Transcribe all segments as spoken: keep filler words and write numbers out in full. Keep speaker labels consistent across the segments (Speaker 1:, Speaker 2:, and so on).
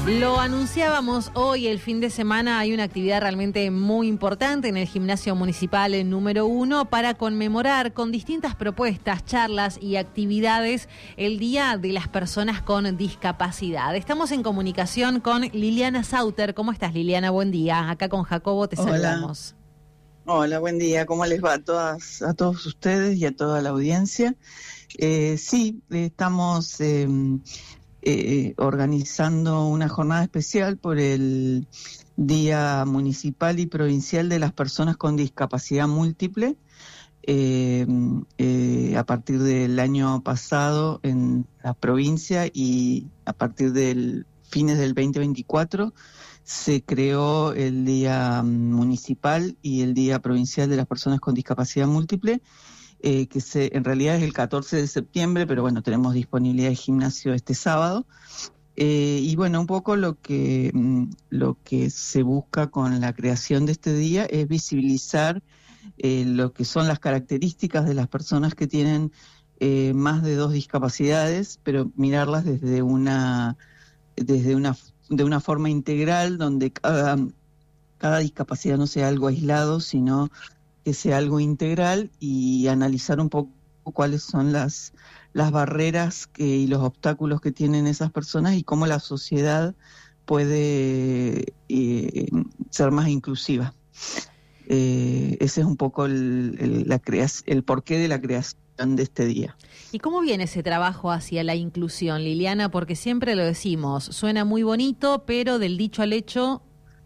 Speaker 1: Lo anunciábamos hoy, el fin de semana hay una actividad realmente muy importante en el Gimnasio Municipal en número uno para conmemorar con distintas propuestas, charlas y actividades el Día de las Personas con Discapacidad. Estamos en comunicación con Liliana Sauter. ¿Cómo estás, Liliana? Buen día. Acá con Jacobo te
Speaker 2: Hola.
Speaker 1: saludamos.
Speaker 2: Hola, buen día. ¿Cómo les va a todas, a todos ustedes y a toda la audiencia? Eh, sí, estamos eh, eh, organizando una jornada especial por el Día Municipal y Provincial de las Personas con Discapacidad Múltiple. Eh, eh, a partir del año pasado en la provincia y a partir del fines del veinte veinticuatro se creó el Día Municipal y el Día Provincial de las Personas con Discapacidad Múltiple, eh, que se, en realidad es el catorce de septiembre, pero bueno, tenemos disponibilidad de gimnasio este sábado. Eh, y bueno, un poco lo que, lo que se busca con la creación de este día es visibilizar eh, lo que son las características de las personas que tienen eh, más de dos discapacidades, pero mirarlas desde una, desde una de una forma integral, donde cada, cada discapacidad no sea algo aislado, sino que sea algo integral, y analizar un poco cuáles son las, las barreras que, y los obstáculos que tienen esas personas y cómo la sociedad puede eh, ser más inclusiva. Eh, ese es un poco el, el, la creación, el porqué de la creación de este día.
Speaker 1: ¿Y cómo viene ese trabajo hacia la inclusión, Liliana? Porque siempre lo decimos, suena muy bonito, pero del dicho al hecho...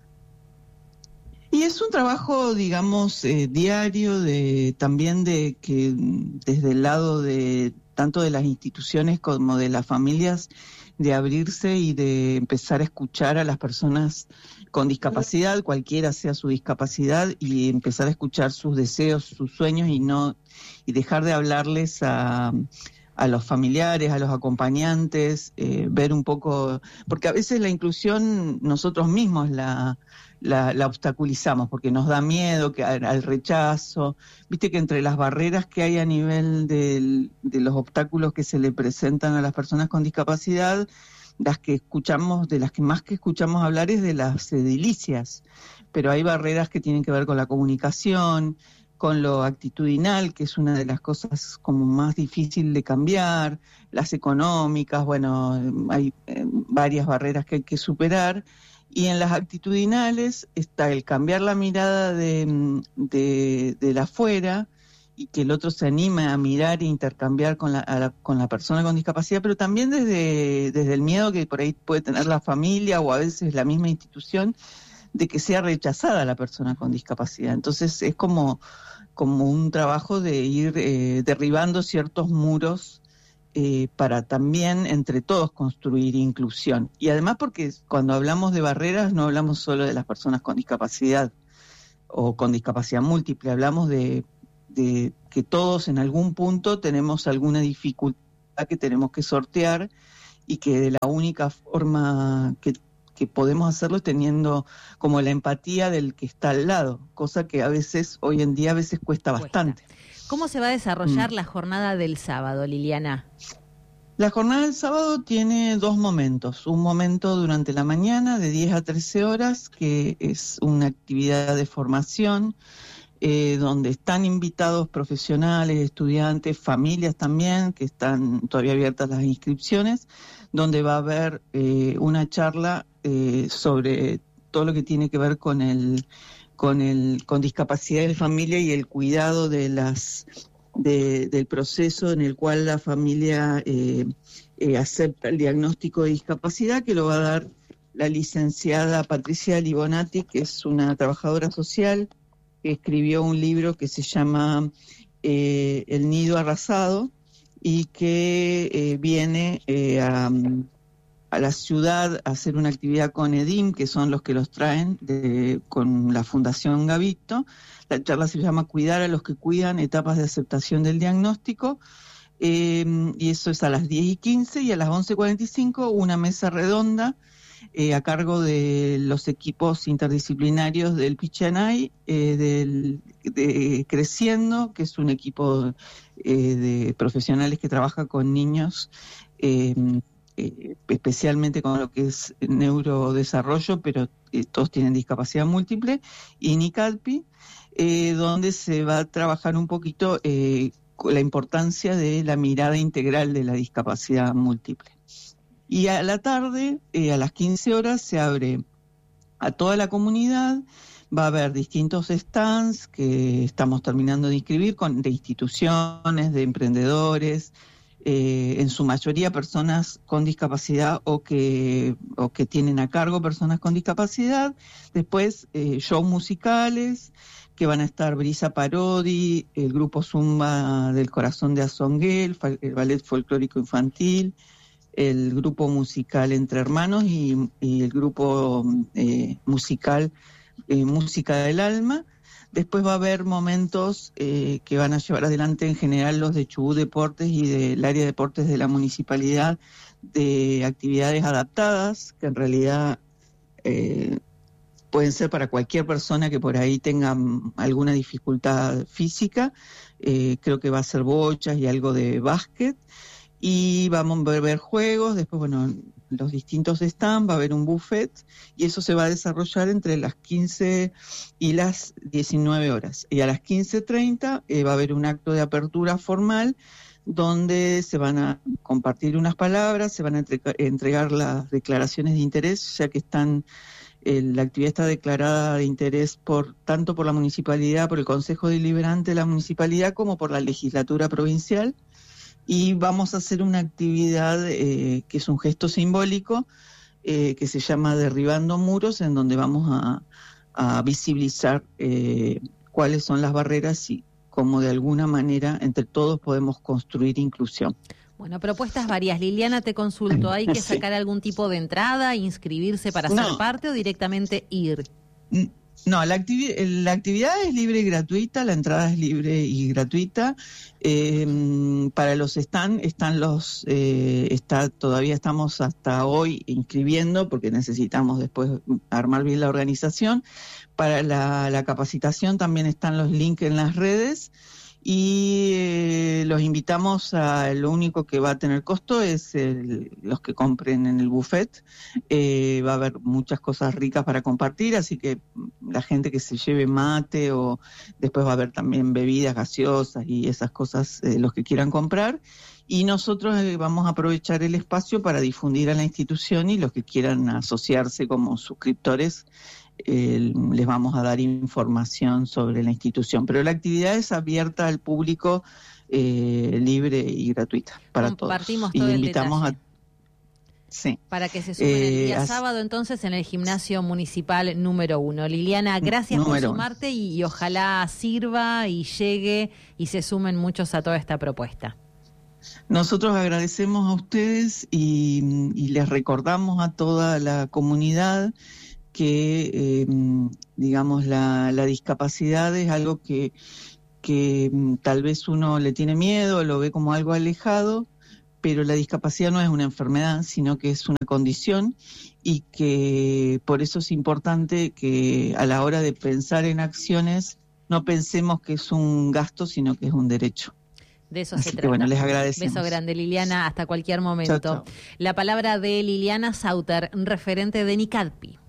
Speaker 2: Y es un trabajo, digamos, eh, diario, de también de que desde el lado de tanto de las instituciones como de las familias, de abrirse y de empezar a escuchar a las personas con discapacidad, cualquiera sea su discapacidad, y empezar a escuchar sus deseos, sus sueños, y no y dejar de hablarles a, a los familiares, a los acompañantes, eh, ver un poco, porque a veces la inclusión nosotros mismos la La, la obstaculizamos porque nos da miedo que al, al rechazo. Viste que entre las barreras que hay a nivel del, de los obstáculos que se le presentan a las personas con discapacidad, las que escuchamos, de las que más que escuchamos hablar es de las edilicias, pero hay barreras que tienen que ver con la comunicación, con lo actitudinal, que es una de las cosas como más difícil de cambiar, las económicas, bueno, hay eh, varias barreras que hay que superar. Y en las actitudinales está el cambiar la mirada de, de, de la afuera, y que el otro se anime a mirar e intercambiar con la, a la, con la persona con discapacidad, pero también desde, desde el miedo que por ahí puede tener la familia o a veces la misma institución, de que sea rechazada la persona con discapacidad. Entonces es como, como un trabajo de ir eh, derribando ciertos muros, Eh, para también entre todos construir inclusión. Y además porque cuando hablamos de barreras no hablamos solo de las personas con discapacidad o con discapacidad múltiple, hablamos de, de que todos en algún punto tenemos alguna dificultad que tenemos que sortear, y que de la única forma que, que podemos hacerlo es teniendo como la empatía del que está al lado, cosa que a veces, hoy en día a veces cuesta, cuesta. bastante.
Speaker 1: ¿Cómo se va a desarrollar mm. la jornada del sábado, Liliana?
Speaker 2: La jornada del sábado tiene dos momentos. Un momento durante la mañana de diez a trece horas, que es una actividad de formación, eh, donde están invitados profesionales, estudiantes, familias también, que están todavía abiertas las inscripciones, donde va a haber eh, una charla eh, sobre todo lo que tiene que ver con el con el con discapacidad de familia y el cuidado de las de, del proceso en el cual la familia eh, eh, acepta el diagnóstico de discapacidad, que lo va a dar la licenciada Patricia Libonati, que es una trabajadora social que escribió un libro que se llama eh, El nido arrasado, y que eh, viene eh, a a la ciudad a hacer una actividad con EDIM, que son los que los traen, de, con la Fundación Gavito. La charla se llama Cuidar a los que cuidan, etapas de aceptación del diagnóstico, eh, y eso es a las diez y quince, y a las once cuarenta y cinco una mesa redonda eh, a cargo de los equipos interdisciplinarios del Pichanay, eh, del, de Creciendo, que es un equipo eh, de profesionales que trabaja con niños eh, eh, especialmente con lo que es neurodesarrollo, pero eh, todos tienen discapacidad múltiple, y NICADPI, eh, donde se va a trabajar un poquito eh, la importancia de la mirada integral de la discapacidad múltiple. Y a la tarde, eh, a las quince horas, se abre a toda la comunidad. Va a haber distintos stands que estamos terminando de inscribir, con, de instituciones, de emprendedores, eh, en su mayoría personas con discapacidad o que, o que tienen a cargo personas con discapacidad. Después, eh, shows musicales, que van a estar Brisa Parodi, el grupo Zumba del Corazón de Azonguel, el Ballet Folclórico Infantil, el grupo musical Entre Hermanos y, y el grupo eh, musical eh, Música del Alma. Después va a haber momentos eh, que van a llevar adelante en general los de Chubut Deportes y del área de deportes de la municipalidad, de actividades adaptadas, que en realidad eh, pueden ser para cualquier persona que por ahí tenga alguna dificultad física. Eh, creo que va a ser bochas y algo de básquet. Y vamos a ver juegos, después, bueno, los distintos stands, va a haber un buffet, y eso se va a desarrollar entre las quince y las diecinueve horas. Y a las quince treinta eh, va a haber un acto de apertura formal, donde se van a compartir unas palabras, se van a entre- entregar las declaraciones de interés, ya que están, eh, la actividad está declarada de interés por tanto por la municipalidad, por el Consejo Deliberante de la municipalidad, como por la legislatura provincial. Y vamos a hacer una actividad eh, que es un gesto simbólico, eh, que se llama Derribando Muros, en donde vamos a, a visibilizar eh, cuáles son las barreras y cómo de alguna manera entre todos podemos construir inclusión.
Speaker 1: Bueno, propuestas varias. Liliana, te consulto, ¿hay que
Speaker 2: Sí.
Speaker 1: sacar algún tipo de entrada, inscribirse para
Speaker 2: No.
Speaker 1: ser parte o directamente ir?
Speaker 2: No, la, activi- la actividad es libre y gratuita, la entrada es libre y gratuita. Eh, para los stands están los, eh, está, todavía estamos hasta hoy inscribiendo porque necesitamos después armar bien la organización. Para la, la capacitación también están los links en las redes. Y eh, los invitamos a, lo único que va a tener costo es el, los que compren en el buffet. Eh, va a haber muchas cosas ricas para compartir, así que la gente que se lleve mate, o después va a haber también bebidas gaseosas y esas cosas, eh, los que quieran comprar. Y nosotros eh, vamos a aprovechar el espacio para difundir a la institución, y los que quieran asociarse como suscriptores, Eh, les vamos a dar información sobre la institución, pero la actividad es abierta al público, eh, libre y gratuita para
Speaker 1: Compartimos
Speaker 2: todos.
Speaker 1: todo
Speaker 2: Y
Speaker 1: el
Speaker 2: invitamos
Speaker 1: detalle.
Speaker 2: a sí.
Speaker 1: Para que se sumen el
Speaker 2: Eh,
Speaker 1: día
Speaker 2: as-
Speaker 1: sábado entonces en el gimnasio municipal número uno. Liliana, gracias por
Speaker 2: Número uno.
Speaker 1: sumarte y, y ojalá sirva y llegue y se sumen muchos a toda esta propuesta.
Speaker 2: Nosotros agradecemos a ustedes y, y les recordamos a toda la comunidad que, eh, digamos, la, la discapacidad es algo que, que tal vez uno le tiene miedo, lo ve como algo alejado, pero la discapacidad no es una enfermedad, sino que es una condición, y que por eso es importante que a la hora de pensar en acciones no pensemos que es un gasto, sino que es un derecho.
Speaker 1: De eso
Speaker 2: Así
Speaker 1: se
Speaker 2: que
Speaker 1: trata.
Speaker 2: bueno, les agradecemos.
Speaker 1: Beso grande, Liliana, hasta cualquier momento.
Speaker 2: Chau, chau.
Speaker 1: La palabra de Liliana Sauter, referente de NICADPI.